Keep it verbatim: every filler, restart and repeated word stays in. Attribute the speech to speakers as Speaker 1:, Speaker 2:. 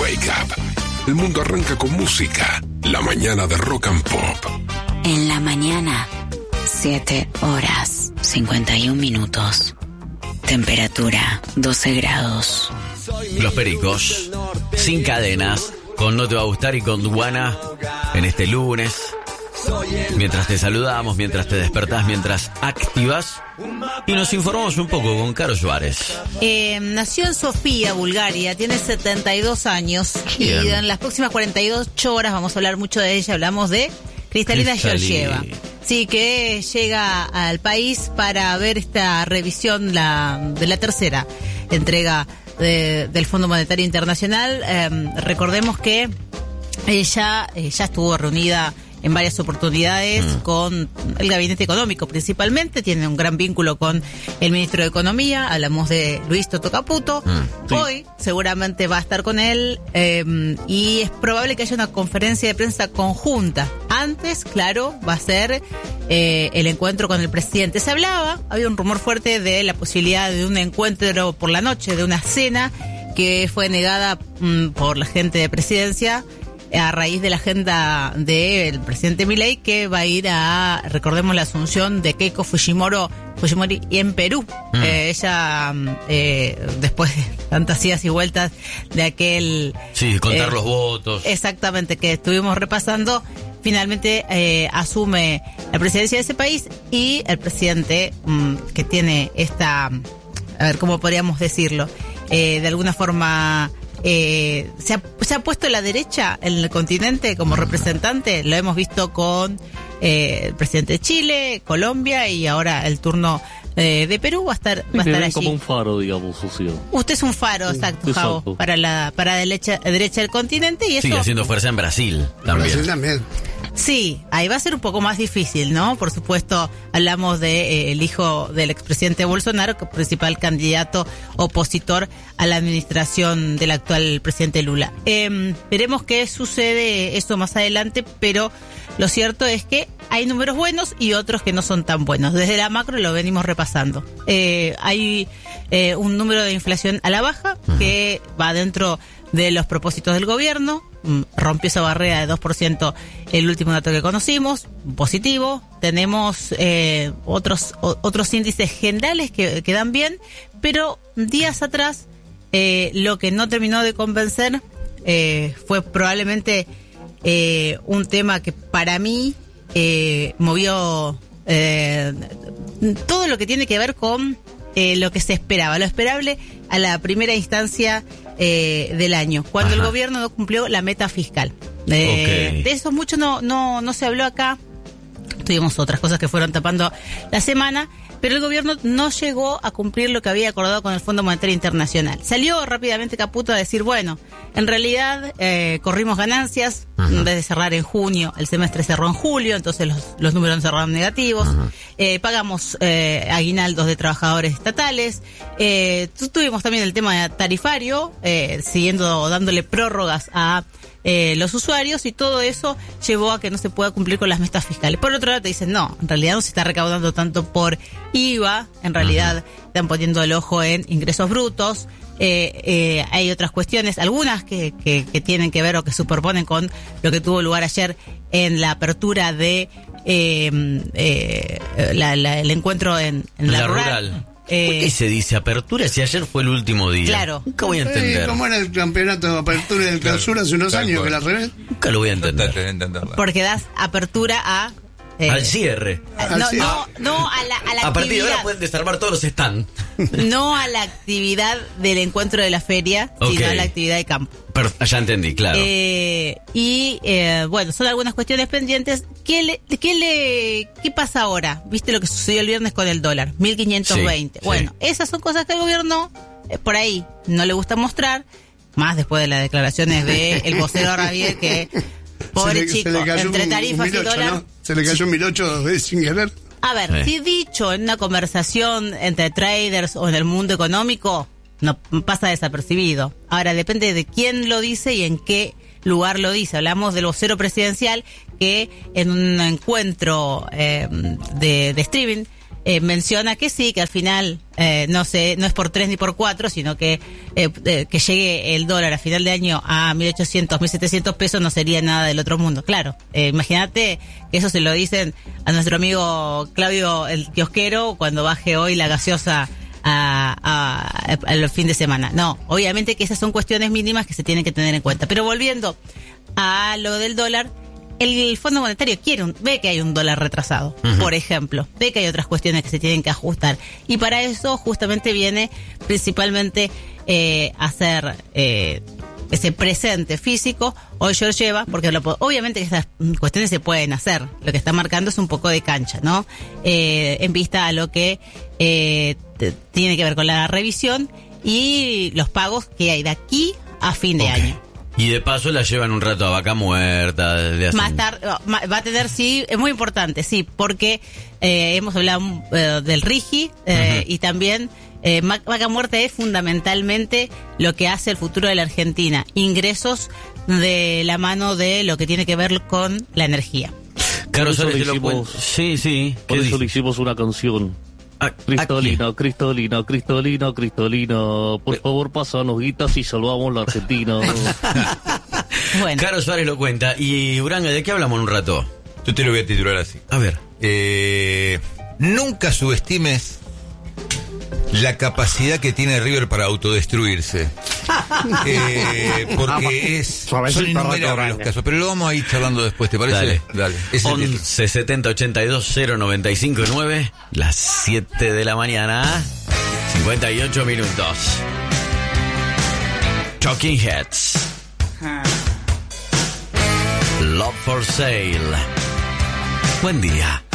Speaker 1: Wake Up. El mundo arranca con música. La mañana de Rock and Pop.
Speaker 2: En la mañana, siete horas, cincuenta y un minutos. Temperatura, doce grados.
Speaker 3: Los Pericos, sin cadenas, con No Te Va a Gustar y con Duana en este lunes. Mientras te saludamos, mientras te despertás, mientras activas. Y nos informamos un poco con Caro Suárez.
Speaker 4: Eh, nació en Sofía, Bulgaria, tiene setenta y dos años.
Speaker 3: Bien.
Speaker 4: Y en las próximas cuarenta y ocho horas vamos a hablar mucho de ella. Hablamos de Kristalina Georgieva. Sí, que llega al país para ver esta revisión la, de la tercera entrega de, del Fondo Monetario Internacional. Eh, recordemos que ella eh, ya estuvo reunida en varias oportunidades mm. con el gabinete económico principalmente, tiene un gran vínculo con el ministro de Economía, hablamos de Luis Toto Caputo, mm, sí. Hoy seguramente va a estar con él eh, y es probable que haya una conferencia de prensa conjunta. Antes, claro, va a ser eh, el encuentro con el presidente. Se hablaba, había un rumor fuerte de la posibilidad de un encuentro por la noche, de una cena que fue negada mm, por la gente de presidencia a raíz de la agenda del presidente Milei, que va a ir a, recordemos, la asunción de Keiko Fujimori, Fujimori en Perú. Mm. Eh, ella, eh, después de tantas idas y vueltas de aquel...
Speaker 3: Sí, contar
Speaker 4: eh,
Speaker 3: los votos.
Speaker 4: Exactamente, que estuvimos repasando, finalmente eh, asume la presidencia de ese país y el presidente mm, que tiene esta, a ver, ¿cómo podríamos decirlo? Eh, de alguna forma... Eh, se, ha, se ha puesto la derecha en el continente como representante, lo hemos visto con eh, el presidente de Chile, Colombia y ahora el turno eh, de Perú va a estar, va a estar allí.
Speaker 5: Como un faro, digamos, socio.
Speaker 4: Usted es un faro, exacto, Javo, para la para derecha, derecha del continente y eso
Speaker 3: sigue haciendo fuerza en Brasil también.
Speaker 6: Brasil también.
Speaker 4: Sí, ahí va a ser un poco más difícil, ¿no? Por supuesto, hablamos de eh, el hijo del expresidente Bolsonaro, que es principal candidato opositor a la administración del actual presidente Lula. Eh, veremos qué sucede esto más adelante, pero lo cierto es que hay números buenos y otros que no son tan buenos. Desde la macro lo venimos repasando. Eh, hay eh, un número de inflación a la baja que va dentro de los propósitos del gobierno. Rompió esa barrera de dos por ciento el último dato que conocimos, positivo. Tenemos eh, otros o, otros índices generales que, que dan bien, pero días atrás eh, lo que no terminó de convencer eh, fue probablemente eh, un tema que para mí eh, movió eh, todo lo que tiene que ver con eh, lo que se esperaba, lo esperable a la primera instancia Eh, del año, cuando Ajá. el gobierno no cumplió la meta fiscal. Eh, okay. De eso mucho no, no, no se habló acá. Tuvimos otras cosas que fueron tapando la semana, pero el gobierno no llegó a cumplir lo que había acordado con el Fondo Monetario Internacional. Salió rápidamente Caputo a decir, bueno, en realidad eh, corrimos ganancias. Ajá. En vez de cerrar en junio, el semestre cerró en julio, entonces los, los números cerraron negativos. Eh, pagamos eh, aguinaldos de trabajadores estatales. Eh, tuvimos también el tema tarifario, eh, siguiendo dándole prórrogas a eh, los usuarios, y todo eso llevó a que no se pueda cumplir con las metas fiscales. Por otro lado te dicen, no, en realidad no se está recaudando tanto por I V A, en realidad Ajá. están poniendo el ojo en ingresos brutos. Eh, eh, hay otras cuestiones, algunas que, que, que tienen que ver o que superponen con lo que tuvo lugar ayer en la apertura de eh, eh, la, la, el encuentro en, en la, la rural. rural.
Speaker 3: Eh, ¿Por qué se dice apertura si ayer fue el último día?
Speaker 4: Claro.
Speaker 3: Nunca voy a entender.
Speaker 6: Eh, ¿Cómo era el campeonato de apertura y del clausura hace unos años que la revés?
Speaker 3: Nunca lo voy a entender.
Speaker 4: Porque das apertura a...
Speaker 3: Eh, al cierre.
Speaker 4: No, no, no a la, a la
Speaker 3: a partir
Speaker 4: actividad.
Speaker 3: de ahora pueden desarmar todos los stands.
Speaker 4: No a la actividad del encuentro de la feria, okay. sino a la actividad de campo.
Speaker 3: Pero, ya entendí, claro.
Speaker 4: Eh, y eh, bueno, son algunas cuestiones pendientes. ¿Qué le, qué le, qué pasa ahora? ¿Viste lo que sucedió el viernes con el dólar? mil quinientos veinte. Sí, bueno, sí. Esas son cosas que al gobierno eh, por ahí no le gusta mostrar, más después de las declaraciones de el vocero Rabier, que pobre le, chico, entre tarifas un, un y dólar. ¿No?
Speaker 6: Se le cayó un mil ocho sin querer.
Speaker 4: A ver, sí. si dicho en una conversación entre traders o en el mundo económico, no pasa desapercibido. Ahora, depende de quién lo dice y en qué lugar lo dice. Hablamos del vocero presidencial que en un encuentro eh, de, de streaming eh, menciona que sí, que al final eh, no sé, no es por tres ni por cuatro, sino que eh, eh, que llegue el dólar a final de año a mil ochocientos, mil setecientos pesos no sería nada del otro mundo. Claro, eh, imagínate que eso se lo dicen a nuestro amigo Claudio el kiosquero cuando baje hoy la gaseosa a, a, a, a los fines de semana. No, obviamente que esas son cuestiones mínimas que se tienen que tener en cuenta. Pero volviendo a lo del dólar, el Fondo Monetario quiere un, ve que hay un dólar retrasado, uh-huh. por ejemplo, ve que hay otras cuestiones que se tienen que ajustar, y para eso justamente viene principalmente eh, hacer eh, ese presente físico. Hoy yo lo lleva, porque lo, obviamente que estas cuestiones se pueden hacer, lo que está marcando es un poco de cancha, ¿no? Eh, en vista a lo que eh, t- tiene que ver con la revisión y los pagos que hay de aquí a fin de
Speaker 3: okay. año. Y de paso la llevan un rato a Vaca Muerta. De hace... Más
Speaker 4: tarde, va a tener, sí, es muy importante, sí, porque eh, hemos hablado eh, del RIGI eh, uh-huh. y también eh, Vaca Muerta es fundamentalmente lo que hace el futuro de la Argentina, ingresos de la mano de lo que tiene que ver con la energía.
Speaker 3: Carlos Suárez, lo hicimos,
Speaker 5: sí, sí. Por eso le hicimos una canción. Ah, Cristalino, Cristalino, Cristalino, Cristalino. Por favor, pásanos guitas y salvamos la Argentina.
Speaker 3: Bueno. Carlos Suárez lo cuenta. Y Uranga, ¿de qué hablamos en un rato?
Speaker 7: Yo te lo voy a titular así.
Speaker 3: A ver.
Speaker 7: Eh, nunca subestimes la capacidad que tiene River para autodestruirse. eh, porque es son innumerables los casos, pero lo vamos a ir charlando después, ¿te parece?
Speaker 3: Dale, dale. once setenta ochenta y dos cero noventa y cinco nueve, las siete de la mañana, cincuenta y ocho minutos. Talking Heads, Love for Sale. Buen día.